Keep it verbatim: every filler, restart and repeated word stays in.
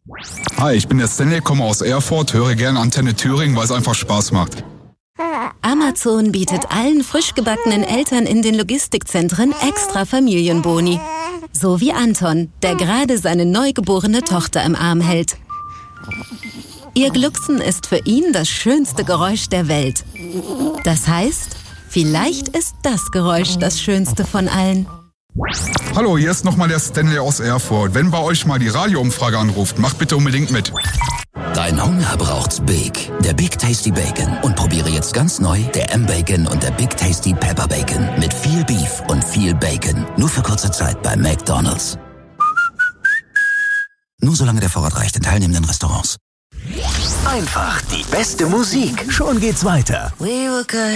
Hi, ich bin der Stanley, komme aus Erfurt, höre gerne Antenne Thüringen, weil es einfach Spaß macht. Amazon bietet allen frisch gebackenen Eltern in den Logistikzentren extra Familienboni. So wie Anton, der gerade seine neugeborene Tochter im Arm hält. Ihr Glucksen ist für ihn das schönste Geräusch der Welt. Das heißt, vielleicht ist das Geräusch das schönste von allen. Hallo, hier ist nochmal der Stanley aus Erfurt. Wenn bei euch mal die Radioumfrage anruft, macht bitte unbedingt mit. Dein Hunger braucht's Big, der Big Tasty Bacon. Und probiere jetzt ganz neu der M-Bacon und der Big Tasty Pepper Bacon. Mit viel Beef und viel Bacon. Nur für kurze Zeit bei McDonald's. Nur solange der Vorrat reicht in teilnehmenden Restaurants. Einfach die beste Musik. Schon geht's weiter.